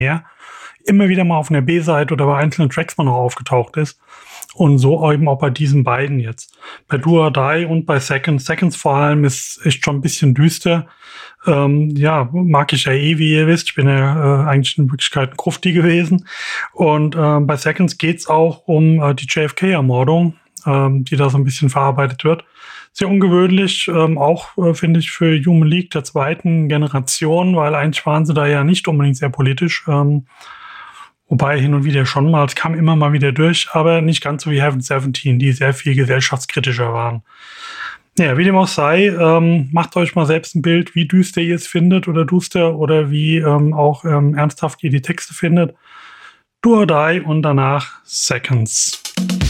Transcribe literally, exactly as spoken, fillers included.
mehr, immer wieder mal auf einer B-Seite oder bei einzelnen Tracks mal noch aufgetaucht ist. Und so eben auch bei diesen beiden jetzt. Bei Do or Die und bei Seconds. Seconds vor allem ist echt schon ein bisschen düster. Ähm, ja, mag ich ja eh, wie ihr wisst. Ich bin ja äh, eigentlich in Wirklichkeit ein Grufti gewesen. Und ähm, bei Seconds geht's auch um äh, die J F K-Ermordung, ähm, die da so ein bisschen verarbeitet wird. Sehr ungewöhnlich, ähm, auch äh, finde ich für Human League der zweiten Generation, weil eigentlich waren sie da ja nicht unbedingt sehr politisch. Ähm, Wobei hin und wieder schon mal, es kam immer mal wieder durch, aber nicht ganz so wie Heaven seventeen, die sehr viel gesellschaftskritischer waren. Ja, wie dem auch sei, ähm, macht euch mal selbst ein Bild, wie düster ihr es findet oder duster oder wie ähm, auch ähm, ernsthaft ihr die Texte findet. Do or Die und danach Seconds.